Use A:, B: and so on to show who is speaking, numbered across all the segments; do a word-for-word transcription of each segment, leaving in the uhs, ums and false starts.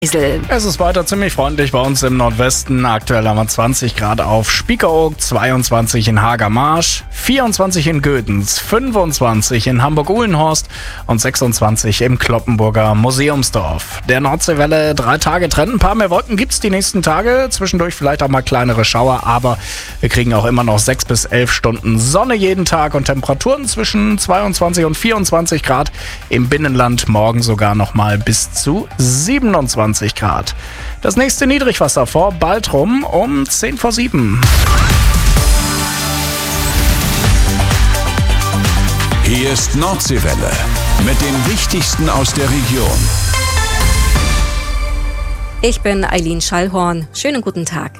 A: Es ist weiter ziemlich freundlich bei uns im Nordwesten. Aktuell haben wir zwanzig Grad auf Spiekeroog, zweiundzwanzig in Hagermarsch, vierundzwanzig in Gödens, fünfundzwanzig in Hamburg-Uhlenhorst und sechsundzwanzig im Cloppenburger Museumsdorf. Der Nordseewelle, drei Tage Trend. Ein paar mehr Wolken gibt's die nächsten Tage. Zwischendurch vielleicht auch mal kleinere Schauer, aber wir kriegen auch immer noch sechs bis elf Stunden Sonne jeden Tag und Temperaturen zwischen zweiundzwanzig und vierundzwanzig Grad. Im Binnenland morgen sogar noch mal bis zu siebenundzwanzig Grad. Das nächste Niedrigwasser vor Baltrum um zehn vor sieben.
B: Hier ist Nordseewelle mit dem Wichtigsten aus der Region.
C: Ich bin Eileen Schallhorn. Schönen guten Tag.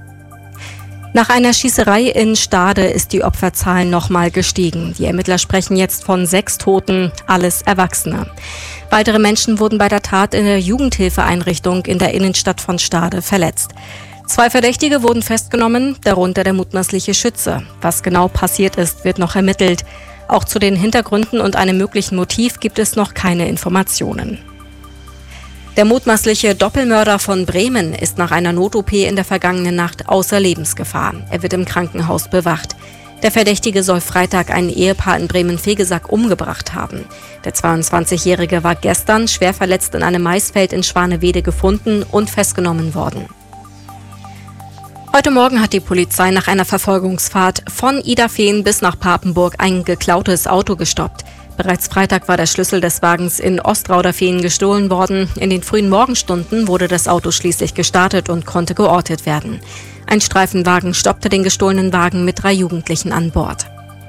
C: Nach einer Schießerei in Stade ist die Opferzahl nochmal gestiegen. Die Ermittler sprechen jetzt von sechs Toten, alles Erwachsene. Weitere Menschen wurden bei der Tat in der Jugendhilfeeinrichtung in der Innenstadt von Stade verletzt. Zwei Verdächtige wurden festgenommen, darunter der mutmaßliche Schütze. Was genau passiert ist, wird noch ermittelt. Auch zu den Hintergründen und einem möglichen Motiv gibt es noch keine Informationen. Der mutmaßliche Doppelmörder von Bremen ist nach einer Not-O P in der vergangenen Nacht außer Lebensgefahr. Er wird im Krankenhaus bewacht. Der Verdächtige soll Freitag ein Ehepaar in Bremen-Vegesack umgebracht haben. Der zweiundzwanzigjährige war gestern schwer verletzt in einem Maisfeld in Schwanewede gefunden und festgenommen worden. Heute Morgen hat die Polizei nach einer Verfolgungsfahrt von Idafehn bis nach Papenburg ein geklautes Auto gestoppt. Bereits Freitag war der Schlüssel des Wagens in Ostrauderfehn gestohlen worden. In den frühen Morgenstunden wurde das Auto schließlich gestartet und konnte geortet werden. Ein Streifenwagen stoppte den gestohlenen Wagen mit drei Jugendlichen an Bord.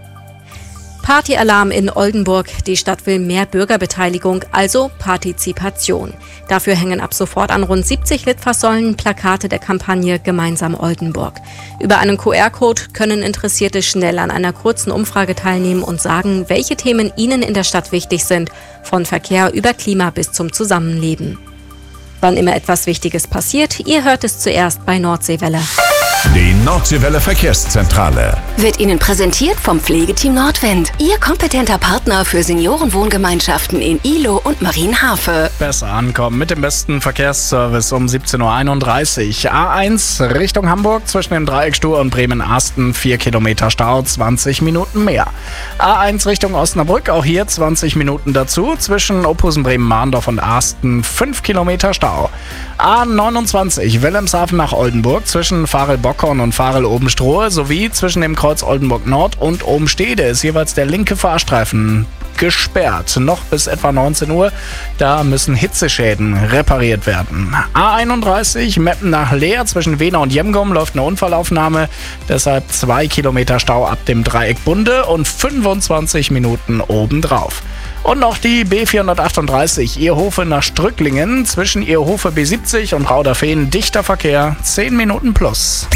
C: Partyalarm in Oldenburg. Die Stadt will mehr Bürgerbeteiligung, also Partizipation. Dafür hängen ab sofort an rund siebzig Litfaßsäulen Plakate der Kampagne Gemeinsam Oldenburg. Über einen Q R-Code können Interessierte schnell an einer kurzen Umfrage teilnehmen und sagen, welche Themen ihnen in der Stadt wichtig sind, von Verkehr über Klima bis zum Zusammenleben. Wann immer etwas Wichtiges passiert, ihr hört es zuerst bei Nordseewelle.
B: Die Nordseewelle Verkehrszentrale
D: wird Ihnen präsentiert vom Pflegeteam Nordwind. Ihr kompetenter Partner für Seniorenwohngemeinschaften in Ihlow und Marienhafe.
A: Besser ankommen mit dem besten Verkehrsservice um siebzehn Uhr einunddreißig. A eins Richtung Hamburg zwischen dem Dreieck Stur und Bremen-Asten. vier Kilometer Stau, zwanzig Minuten mehr. A eins Richtung Osnabrück, auch hier zwanzig Minuten dazu. Zwischen Ophusen, Bremen-Mahndorf und Asten fünf Kilometer Stau. A neunundzwanzig Wilhelmshaven nach Oldenburg zwischen Farel-Bockhorn und Farel-Obenstrohe sowie zwischen dem Kreuz Oldenburg Nord und Obenstede ist jeweils der linke Fahrstreifen gesperrt. Noch bis etwa neunzehn Uhr. Da müssen Hitzeschäden repariert werden. A einunddreißig Meppen nach Leer zwischen Wehner und Jemgum läuft eine Unfallaufnahme. Deshalb zwei Kilometer Stau ab dem Dreieck Bunde und fünfundzwanzig Minuten obendrauf. Und noch die B vierhundertachtunddreißig Ehrhofe nach Strücklingen zwischen Ehrhofe B siebzig und Rauderfehn dichter Verkehr, zehn Minuten plus.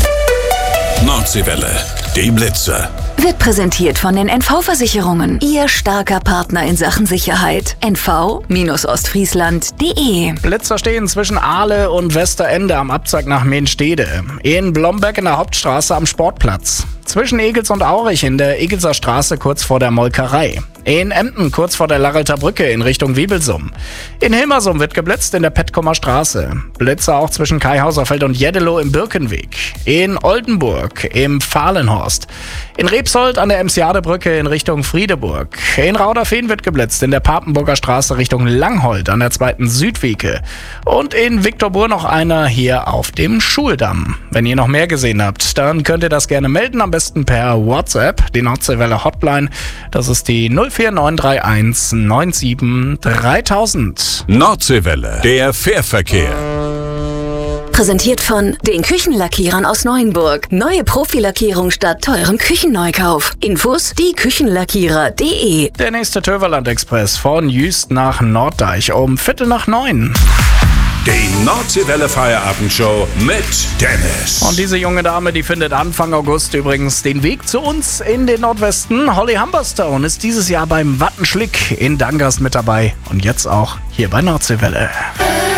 B: Nordseewelle, die Blitzer.
D: Wird präsentiert von den N V-Versicherungen. Ihr starker Partner in Sachen Sicherheit. N V Ostfriesland punkt de.
A: Blitzer stehen zwischen Ahle und Westerende am Abzweig nach Mehnstede. In Blomberg in der Hauptstraße am Sportplatz. Zwischen Egels und Aurich in der Egelser Straße kurz vor der Molkerei. In Emden kurz vor der Larrelter Brücke in Richtung Wiebelsum. In Hilmersum wird geblitzt in der Petkomer Straße. Blitzer auch zwischen Kaihauserfeld und Jeddelo im Birkenweg. In Oldenburg im Fahlenhorst. In Rebsold an der Emsiadebrücke in Richtung Friedeburg. In Rauderfehn wird geblitzt in der Papenburger Straße Richtung Langhold an der zweiten Südwieke. Und in Viktorbur noch einer hier auf dem Schuldamm. Wenn ihr noch mehr gesehen habt, dann könnt ihr das gerne melden, am besten per WhatsApp, die Nordseewelle Hotline. Das ist die null vier neun drei eins neun sieben dreitausend.
B: Nordseewelle, der Fährverkehr.
D: Präsentiert von den Küchenlackierern aus Neuenburg. Neue Profilackierung statt teurem Küchenneukauf. Infos die Küchenlackierer punkt de.
A: Der nächste Töverland-Express von Jüst nach Norddeich um Viertel nach neun.
B: Die Nordseewelle Feierabendshow mit Dennis.
A: Und diese junge Dame, die findet Anfang August übrigens den Weg zu uns in den Nordwesten. Holly Humberstone ist dieses Jahr beim Wattenschlick in Dangast mit dabei. Und jetzt auch hier bei Nordseewelle.